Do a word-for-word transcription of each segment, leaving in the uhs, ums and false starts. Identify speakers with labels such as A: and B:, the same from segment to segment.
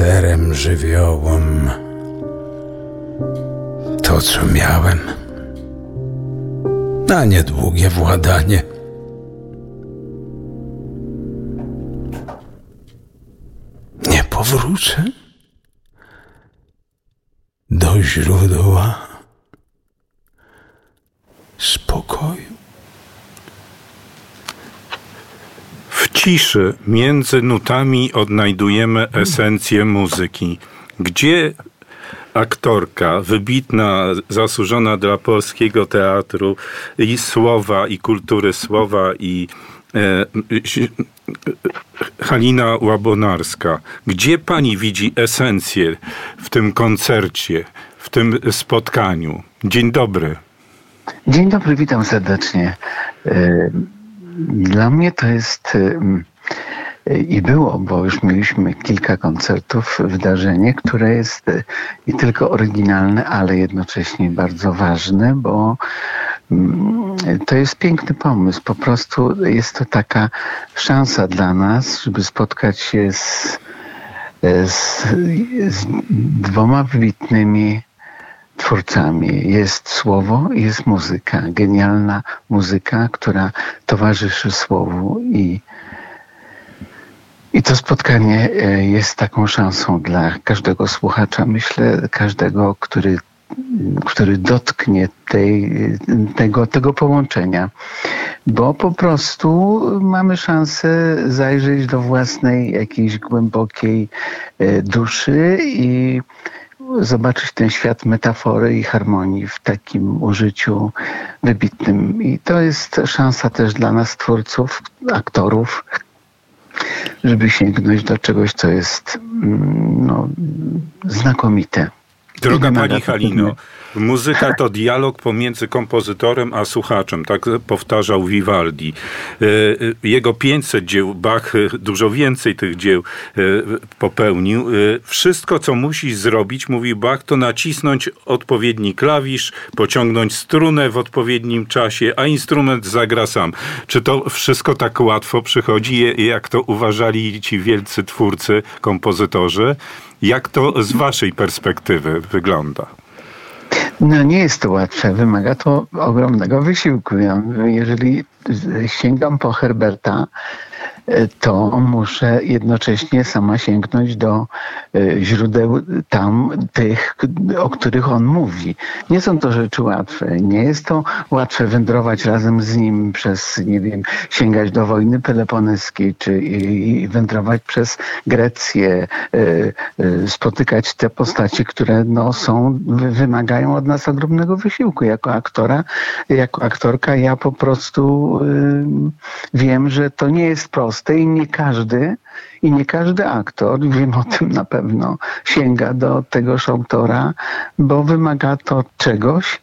A: bohaterem żywiołom to, co miałem, na niedługie władanie. Nie powrócę do źródła spokoju.
B: W ciszy między nutami odnajdujemy esencję muzyki. Gdzie aktorka, wybitna, zasłużona dla polskiego teatru i słowa, i kultury słowa, i e, Halina Łabonarska. Gdzie pani widzi esencję w tym koncercie, w tym spotkaniu? Dzień dobry.
C: Dzień dobry, witam serdecznie. Dla mnie to jest i było, bo już mieliśmy kilka koncertów, wydarzenie, które jest nie tylko oryginalne, ale jednocześnie bardzo ważne, bo to jest piękny pomysł. Po prostu jest to taka szansa dla nas, żeby spotkać się z, z, z dwoma wybitnymi twórcami. Jest słowo i jest muzyka. Genialna muzyka, która towarzyszy słowu i I to spotkanie jest taką szansą dla każdego słuchacza, myślę, każdego, który, który dotknie tej, tego, tego połączenia. Bo po prostu mamy szansę zajrzeć do własnej jakiejś głębokiej duszy i zobaczyć ten świat metafory i harmonii w takim użyciu wybitnym. I to jest szansa też dla nas, twórców, aktorów, żeby sięgnąć do czegoś, co jest no, znakomite.
B: Droga pani Halino, muzyka to dialog pomiędzy kompozytorem a słuchaczem, tak powtarzał Vivaldi. Jego pięćset dzieł, Bach dużo więcej tych dzieł popełnił. Wszystko, co musi zrobić, mówił Bach, to nacisnąć odpowiedni klawisz, pociągnąć strunę w odpowiednim czasie, a instrument zagra sam. Czy to wszystko tak łatwo przychodzi, jak to uważali ci wielcy twórcy, kompozytorzy? Jak to z waszej perspektywy wygląda?
C: No nie jest to łatwe, wymaga to ogromnego wysiłku. Ja, jeżeli sięgam po Herberta, to muszę jednocześnie sama sięgnąć do źródeł tam tych, o których on mówi. Nie są to rzeczy łatwe. Nie jest to łatwe wędrować razem z nim przez, nie wiem, sięgać do wojny peloponeskiej, czy i, i wędrować przez Grecję, spotykać te postaci, które no, są, wymagają od nas ogromnego wysiłku. Jako aktora, jako aktorka ja po prostu y, wiem, że to nie jest proste i nie każdy, i nie każdy aktor, wiem o tym na pewno, sięga do tegoż autora, bo wymaga to czegoś,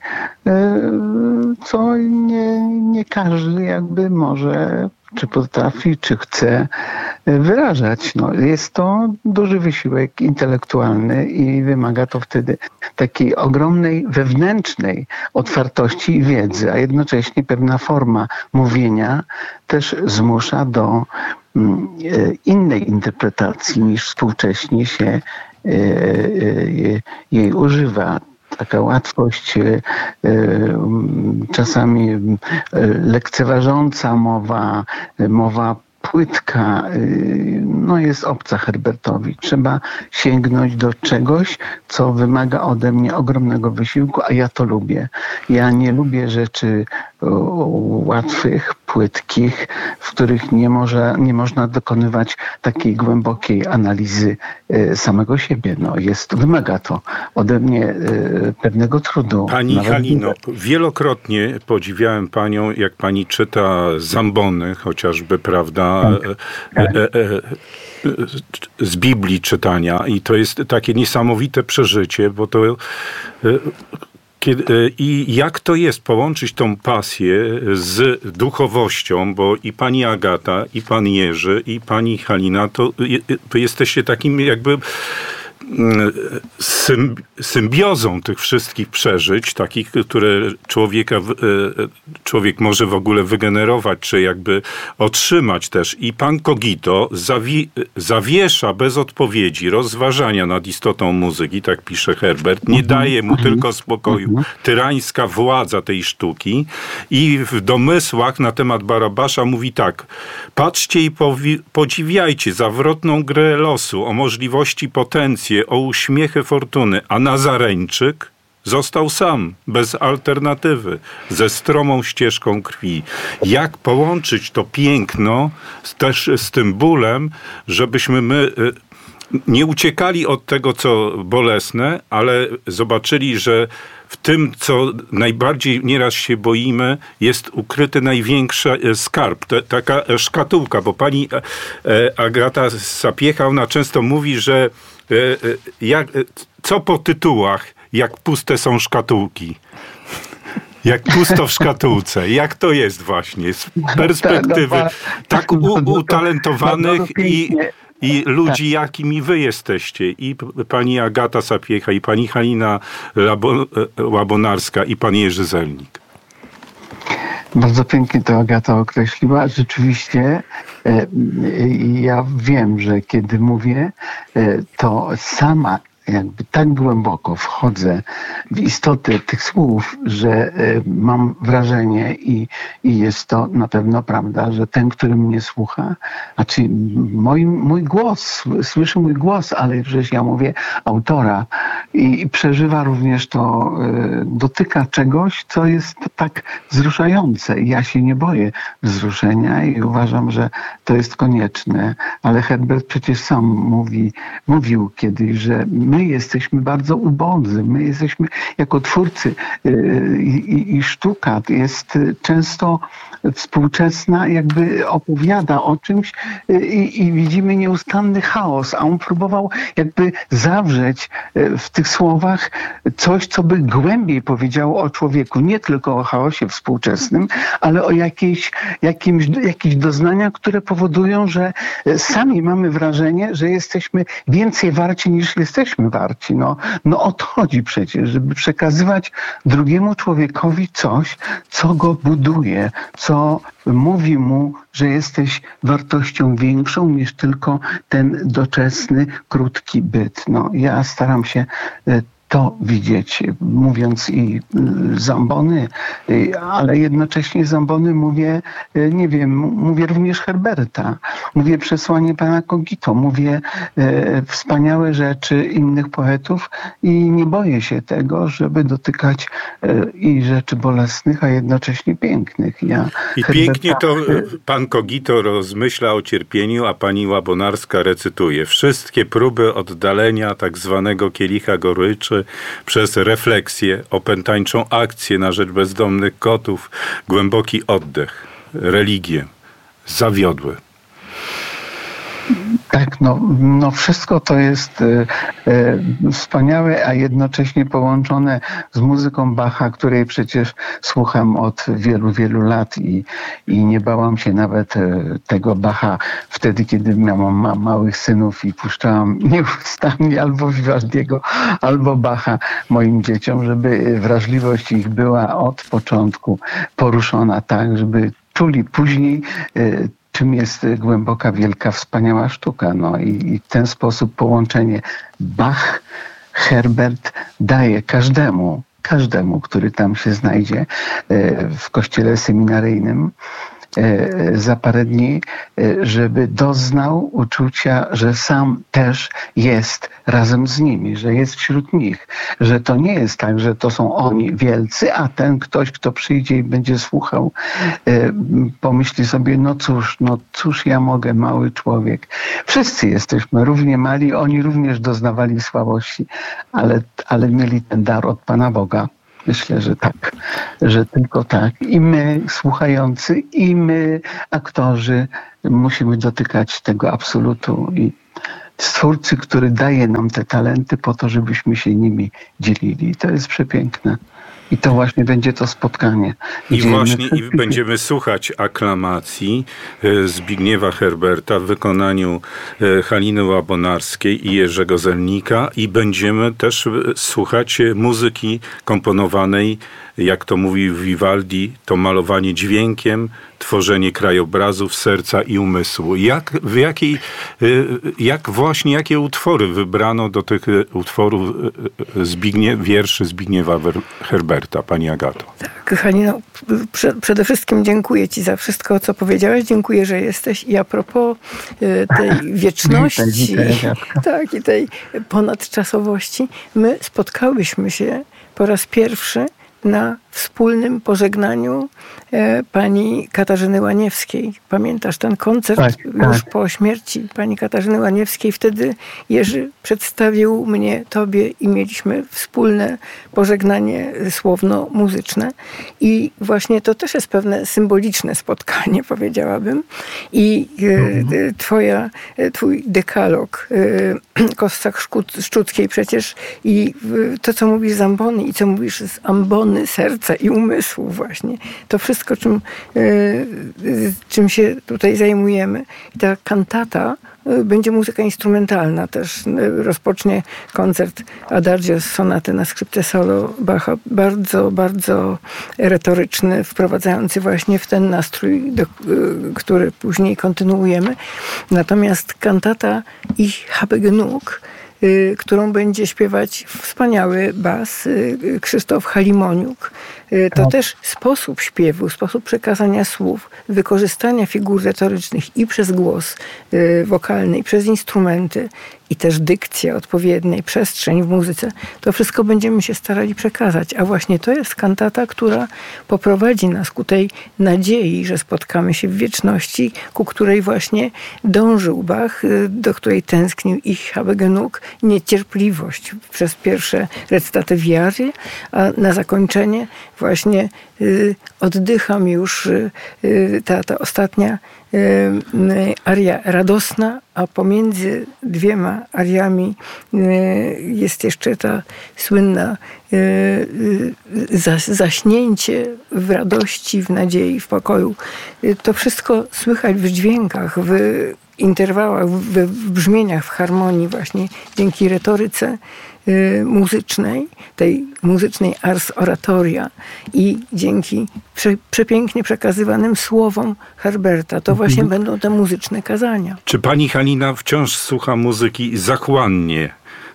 C: co nie, nie każdy jakby może, czy potrafi, czy chce wyrażać. No, jest to duży wysiłek intelektualny i wymaga to wtedy takiej ogromnej wewnętrznej otwartości i wiedzy, a jednocześnie pewna forma mówienia też zmusza do innej interpretacji niż współcześnie się jej używa. Taka łatwość, czasami lekceważąca mowa, mowa płytka, no jest obca Herbertowi. Trzeba sięgnąć do czegoś, co wymaga ode mnie ogromnego wysiłku, a ja to lubię. Ja nie lubię rzeczy łatwych, płytkich, w których nie, może, nie można dokonywać takiej głębokiej analizy samego siebie. No jest, wymaga to ode mnie pewnego trudu.
B: Pani Halino, wielokrotnie podziwiałem panią, jak pani czyta Zambony, chociażby, prawda, e, e, e, z Biblii czytania, i to jest takie niesamowite przeżycie, bo to Kiedy, i jak to jest połączyć tą pasję z duchowością, bo i pani Agata, i pan Jerzy, i pani Halina, to, to jesteście takim jakby symb- symbiozą tych wszystkich przeżyć, takich, które człowieka, człowiek może w ogóle wygenerować, czy jakby otrzymać też. I pan Cogito zawi- zawiesza bez odpowiedzi rozważania nad istotą muzyki, tak pisze Herbert, nie daje mu tylko spokoju tyrańska władza tej sztuki i w domysłach na temat Barabasza mówi tak: patrzcie i powi- podziwiajcie zawrotną grę losu, o możliwości potencje, o uśmiechy fortuny, a Nazareńczyk został sam, bez alternatywy, ze stromą ścieżką krwi. Jak połączyć to piękno z, też z tym bólem, żebyśmy my nie uciekali od tego, co bolesne, ale zobaczyli, że w tym, co najbardziej nieraz się boimy, jest ukryty największy skarb. To, taka szkatułka, bo pani Agata Sapiecha, ona często mówi, że jak, co po tytułach, jak puste są szkatułki. Jak pusto w szkatułce. Jak to jest właśnie z perspektywy tak u, utalentowanych i, i ludzi, jakimi wy jesteście. I pani Agata Sapiecha, i pani Halina Labo, Łabonarska, i pan Jerzy Zelnik.
C: Bardzo pięknie to Agata określiła. Rzeczywiście e, ja wiem, że kiedy mówię, e, to sama jakby tak głęboko wchodzę w istotę tych słów, że y, mam wrażenie i, i jest to na pewno prawda, że ten, który mnie słucha, znaczy mój, mój głos, słyszy mój głos, ale przecież ja mówię autora i, i przeżywa również to, y, dotyka czegoś, co jest tak wzruszające. I ja się nie boję wzruszenia i uważam, że to jest konieczne. Ale Herbert przecież sam mówi, mówił kiedyś, że my jesteśmy bardzo ubodzy. My jesteśmy jako twórcy i, i, i sztuka jest często współczesna, jakby opowiada o czymś i, i widzimy nieustanny chaos, a on próbował jakby zawrzeć w tych słowach coś, co by głębiej powiedziało o człowieku, nie tylko o chaosie współczesnym, ale o jakiejś, jakimś, jakichś doznaniach, które powodują, że sami mamy wrażenie, że jesteśmy więcej warci niż jesteśmy warci. No, no o to chodzi przecież, żeby przekazywać drugiemu człowiekowi coś, co go buduje, co mówi mu, że jesteś wartością większą niż tylko ten doczesny, krótki byt. No, ja staram się to widzieć, mówiąc i Zambony, ale jednocześnie Zambony mówię, nie wiem, mówię również Herberta, mówię przesłanie pana Cogito, mówię e, wspaniałe rzeczy innych poetów i nie boję się tego, żeby dotykać e, i rzeczy bolesnych, a jednocześnie pięknych. Ja
B: I
C: Herberta,
B: pięknie to pan Cogito rozmyśla o cierpieniu, a pani Łabonarska recytuje: wszystkie próby oddalenia tak zwanego kielicha goryczy przez refleksję, opętańczą akcję na rzecz bezdomnych kotów, głęboki oddech, religię zawiodły.
C: Tak, no, no wszystko to jest e, e, wspaniałe, a jednocześnie połączone z muzyką Bacha, której przecież słucham od wielu, wielu lat i, i nie bałam się nawet e, tego Bacha wtedy, kiedy miałam ma, małych synów i puszczałam nieustannie albo Vivaldiego, albo Bacha moim dzieciom, żeby wrażliwość ich była od początku poruszona tak, żeby czuli później e, czym jest głęboka, wielka, wspaniała sztuka. No i, i w ten sposób połączenie Bach, Herbert daje każdemu, każdemu, który tam się znajdzie w kościele seminaryjnym za parę dni, żeby doznał uczucia, że sam też jest razem z nimi, że jest wśród nich, że to nie jest tak, że to są oni wielcy, a ten ktoś, kto przyjdzie i będzie słuchał, pomyśli sobie, no cóż, no cóż ja mogę, mały człowiek. Wszyscy jesteśmy równie mali, oni również doznawali słabości, ale, ale mieli ten dar od Pana Boga. Myślę, że tak, że tylko tak. I my, słuchający, i my, aktorzy, musimy dotykać tego absolutu. I Stwórcy, który daje nam te talenty po to, żebyśmy się nimi dzielili. I to jest przepiękne. I to właśnie będzie to spotkanie.
B: I właśnie i będziemy słuchać aklamacji Zbigniewa Herberta w wykonaniu Haliny Łabonarskiej i Jerzego Zelnika i będziemy też słuchać muzyki komponowanej, jak to mówi Vivaldi, to malowanie dźwiękiem, tworzenie krajobrazów serca i umysłu. Jak, w jakiej, jak właśnie, jakie utwory wybrano do tych utworów Zbigniew, wierszy Zbigniewa Herberta, pani Agato?
D: Tak, Halino, prze, przede wszystkim dziękuję ci za wszystko, co powiedziałaś. Dziękuję, że jesteś. I a propos tej wieczności, tak, i tej ponadczasowości, my spotkałyśmy się po raz pierwszy na wspólnym pożegnaniu e, pani Katarzyny Łaniewskiej. Pamiętasz ten koncert tak, już tak. po śmierci pani Katarzyny Łaniewskiej? Wtedy Jerzy przedstawił mnie tobie i mieliśmy wspólne pożegnanie słowno-muzyczne. I właśnie to też jest pewne symboliczne spotkanie, powiedziałabym. I e, twoja, twój dekalog e, Kossak-Szczuckiej przecież i e, to, co mówisz z ambony i co mówisz z ambony serca i umysłu właśnie. To wszystko, czym, czym się tutaj zajmujemy. I ta kantata będzie muzyka instrumentalna też. Rozpocznie koncert Adagio z sonaty na skrzypce solo Bacha. Bardzo, bardzo retoryczny, wprowadzający właśnie w ten nastrój, do, który później kontynuujemy. Natomiast kantata Ich habe genug, którą będzie śpiewać wspaniały bas Krzysztof Halimoniuk. To też sposób śpiewu, sposób przekazania słów, wykorzystania figur retorycznych i przez głos wokalny, i przez instrumenty, i też dykcję odpowiedniej, przestrzeń w muzyce. To wszystko będziemy się starali przekazać. A właśnie to jest kantata, która poprowadzi nas ku tej nadziei, że spotkamy się w wieczności, ku której właśnie dążył Bach, do której tęsknił Ich habe genug, niecierpliwość przez pierwsze recitaty wiary, a na zakończenie właśnie y, oddycham już y, ta, ta ostatnia y, aria radosna, a pomiędzy dwiema ariami y, jest jeszcze ta słynna y, y, zas, zaśnięcie w radości, w nadziei, w pokoju. Y, to wszystko słychać w dźwiękach, w interwałach, w, w brzmieniach, w harmonii właśnie dzięki retoryce y, muzycznej, tej muzycznej ars oratoria i dzięki prze, przepięknie przekazywanym słowom Herberta. To właśnie mhm. będą te muzyczne kazania.
B: Czy pani Halina wciąż słucha muzyki zachłannie?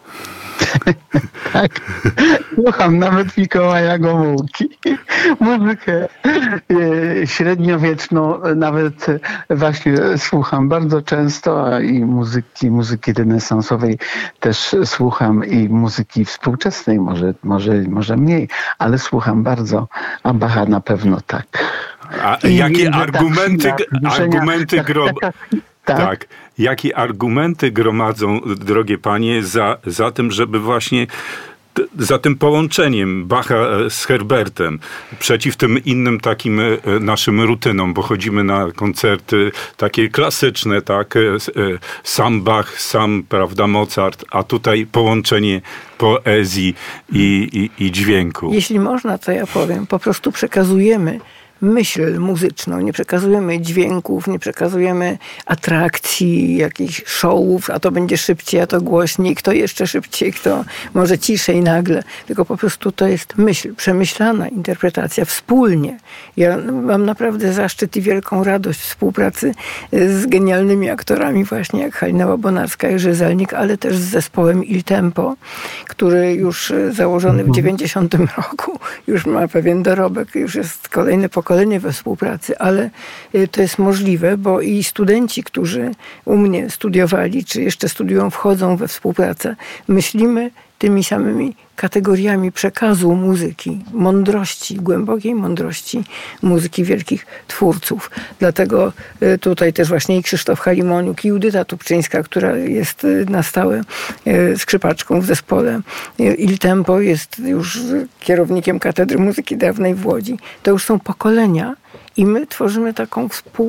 C: Tak, słucham nawet Mikołaja Gomułki. Muzykę średniowieczną nawet właśnie słucham bardzo często, a i muzyki, muzyki renesansowej też słucham i muzyki współczesnej może, może, może mniej, ale słucham bardzo, a Bacha na pewno tak.
B: A I jakie argumenty, argumenty grob... Tak. tak. Jakie argumenty gromadzą, drogie panie, za, za tym, żeby właśnie t, za tym połączeniem Bacha z Herbertem, przeciw tym innym takim naszym rutynom, bo chodzimy na koncerty takie klasyczne, tak, sam Bach, sam, prawda, Mozart, a tutaj połączenie poezji i, i, i dźwięku.
D: Jeśli można, to ja powiem, po prostu przekazujemy myśl muzyczną, nie przekazujemy dźwięków, nie przekazujemy atrakcji, jakichś showów, a to będzie szybciej, a to głośniej, kto jeszcze szybciej, kto może ciszej nagle, tylko po prostu to jest myśl, przemyślana interpretacja wspólnie. Ja mam naprawdę zaszczyt i wielką radość współpracy z genialnymi aktorami właśnie jak Halina Łabonarska, Jerzy Zelnik, ale też z zespołem Il Tempo, który już założony w dziewięćdziesiątym roku już ma pewien dorobek, już jest kolejne pokolenie we współpracy, ale to jest możliwe, bo i studenci, którzy u mnie studiowali, czy jeszcze studiują, wchodzą we współpracę. Myślimy tymi samymi kategoriami przekazu muzyki, mądrości, głębokiej mądrości muzyki wielkich twórców. Dlatego tutaj też właśnie i Krzysztof Halimoniuk, i Judyta Tubczyńska, która jest na stałe skrzypaczką w zespole Il Tempo, jest już kierownikiem Katedry Muzyki Dawnej w Łodzi. To już są pokolenia i my tworzymy taką współ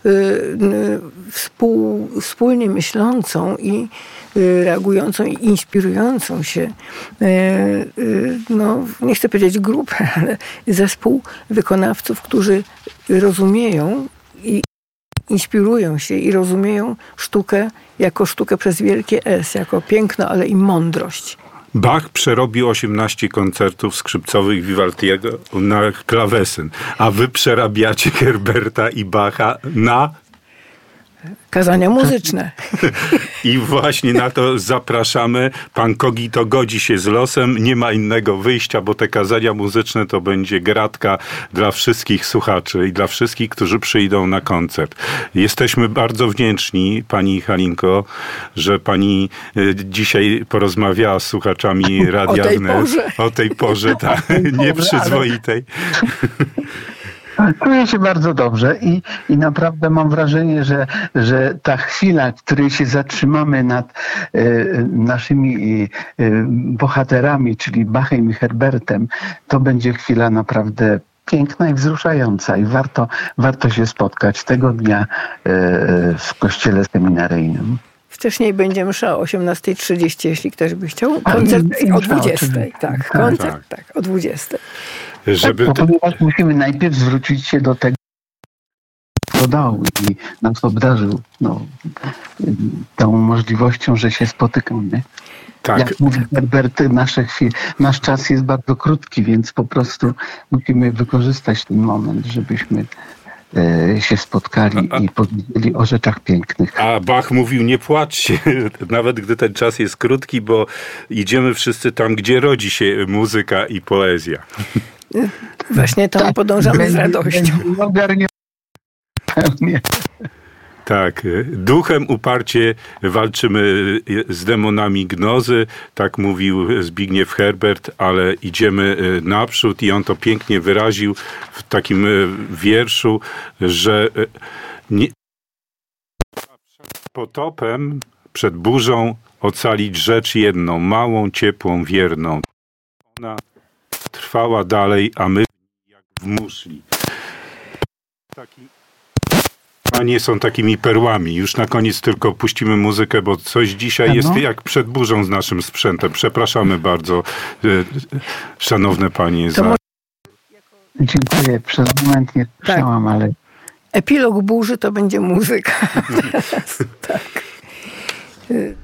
D: współ, wspólnie myślącą i reagującą i inspirującą się, no nie chcę powiedzieć grupę, ale zespół wykonawców, którzy rozumieją i inspirują się i rozumieją sztukę jako sztukę przez wielkie S, jako piękno, ale i mądrość.
B: Bach przerobił osiemnaście koncertów skrzypcowych Vivaldiego na klawesyn, a wy przerabiacie Herberta i Bacha na...
D: Kazania muzyczne.
B: I właśnie na to zapraszamy. Pan Kogito godzi się z losem. Nie ma innego wyjścia, bo te kazania muzyczne to będzie gratka dla wszystkich słuchaczy i dla wszystkich, którzy przyjdą na koncert. Jesteśmy bardzo wdzięczni, pani Halinko, że pani dzisiaj porozmawiała z słuchaczami Radia
D: o tej
B: Wnet.
D: porze.
B: O tej porze, tak, nieprzyzwoitej.
C: Czuję się bardzo dobrze i, i naprawdę mam wrażenie, że, że ta chwila, w której się zatrzymamy nad e, naszymi e, bohaterami, czyli Bachem i Herbertem, to będzie chwila naprawdę piękna i wzruszająca i warto, warto się spotkać tego dnia e, w kościele seminaryjnym.
D: Wcześniej będzie msza o osiemnasta trzydzieści, jeśli ktoś by chciał. Koncert o dwudziestej. Tak, koncert tak, o dwudziestej.
B: Żeby...
C: Tak, ponieważ musimy najpierw zwrócić się do tego, co dał i nas obdarzył no, tą możliwością, że się spotykamy. Tak. Jak mówi Herbert, nasze chwile, nasz czas jest bardzo krótki, więc po prostu musimy wykorzystać ten moment, żebyśmy e, się spotkali a, a, i powiedzieli o rzeczach pięknych.
B: A Bach mówił, nie płaczcie, nawet gdy ten czas jest krótki, bo idziemy wszyscy tam, gdzie rodzi się muzyka i poezja.
D: Właśnie tam tak, podążamy z radością.
B: Tak, duchem uparcie walczymy z demonami gnozy, tak mówił Zbigniew Herbert, ale idziemy naprzód i on to pięknie wyraził w takim wierszu, że nie... przed potopem, przed burzą ocalić rzecz jedną, małą, ciepłą, wierną. Ona trwała dalej, a my jak w muszli. Taki... A nie są takimi perłami. Już na koniec tylko puścimy muzykę, bo coś dzisiaj jest no. jak przed burzą z naszym sprzętem. Przepraszamy bardzo, szanowne panie. Za... Może...
C: Dziękuję. Przez moment nie słyszałam, tak. ale...
D: Epilog burzy to będzie muzyka. Teraz, tak.